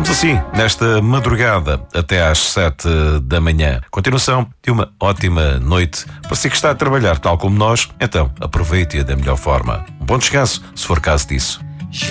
Ficamos assim, nesta madrugada, até às 7 da manhã. Continuação de uma ótima noite. Para si que está a trabalhar tal como nós, então aproveite-a da melhor forma. Um bom descanso, se for caso disso.